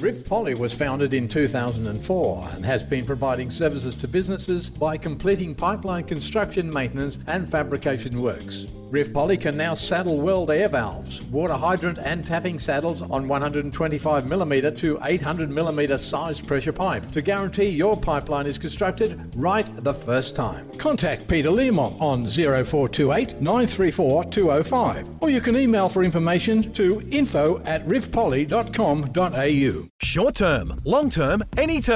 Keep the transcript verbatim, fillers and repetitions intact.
Rift Poly was founded in two thousand four and has been providing services to businesses by completing pipeline construction, maintenance and fabrication works. Rift Poly can now saddle weld air valves, water hydrant and tapping saddles on one hundred twenty-five millimetre to eight hundred millimetre size pressure pipe to guarantee your pipeline is constructed right the first time. Contact Peter Learmont on zero four two eight, nine three four, two zero five or you can email for information to info at rift poly dot com dot a u. Short term, long term, anytime.